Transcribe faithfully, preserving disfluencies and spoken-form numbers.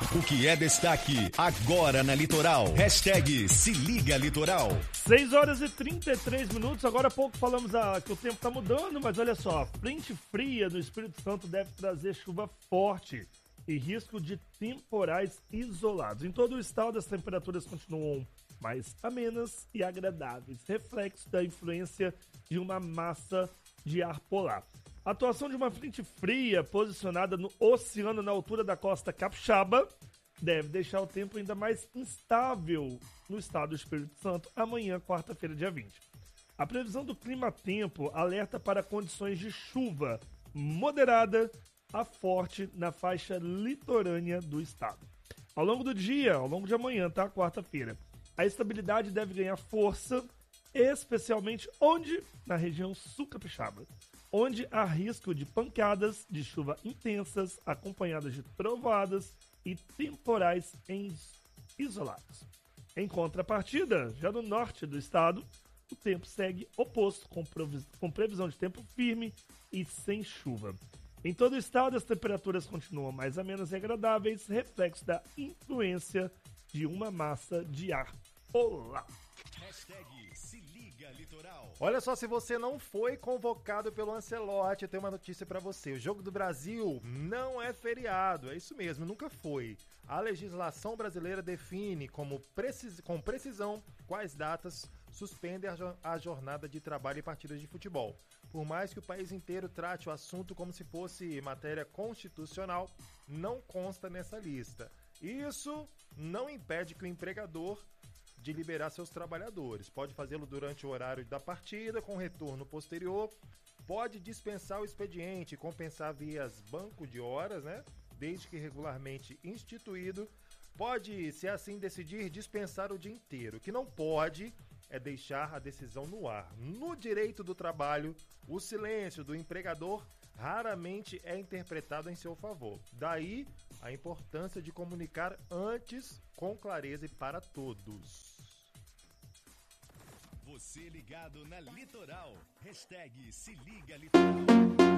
O que é destaque agora na Litoral. Hashtag Se Liga Litoral. seis horas e trinta e três minutos. Agora há pouco falamos ah, que o tempo está mudando, mas olha só. A frente fria do Espírito Santo deve trazer chuva forte e risco de temporais isolados. Em todo o estado, as temperaturas continuam mais amenas e agradáveis, reflexo da influência de uma massa de ar polar. A atuação de uma frente fria posicionada no oceano na altura da costa capixaba deve deixar o tempo ainda mais instável no estado do Espírito Santo amanhã, quarta-feira, dia vinte. A previsão do clima-tempo alerta para condições de chuva moderada a forte na faixa litorânea do estado. Ao longo do dia, ao longo de amanhã, tá? Quarta-feira, a estabilidade deve ganhar força, especialmente onde? Na região sul capixaba, onde há risco de pancadas de chuva intensas, acompanhadas de trovoadas e temporais isolados. Em contrapartida, já no norte do estado, o tempo segue oposto, com, com previsão de tempo firme e sem chuva. Em todo o estado, as temperaturas continuam mais amenas e agradáveis, reflexo da influência de uma massa de ar polar. Hashtag Se Liga Litoral. Olha só, se você não foi convocado pelo Ancelotti, eu tenho uma notícia pra você. O Jogo do Brasil não é feriado, é isso mesmo, nunca foi. A legislação brasileira define como precis... com precisão quais datas suspendem a, jo... a jornada de trabalho e partidas de futebol. Por mais que o país inteiro trate o assunto como se fosse matéria constitucional, não consta nessa lista. Isso não impede que o empregador de liberar seus trabalhadores. Pode fazê-lo durante o horário da partida, com retorno posterior. Pode dispensar o expediente, compensar via banco de horas, né? Desde que regularmente instituído. Pode, se assim decidir, dispensar o dia inteiro. O que não pode é deixar a decisão no ar. No direito do trabalho, o silêncio do empregador raramente é interpretado em seu favor. Daí a importância de comunicar antes, com clareza e para todos. Você ligado na Litoral. Hashtag Se Liga Litoral.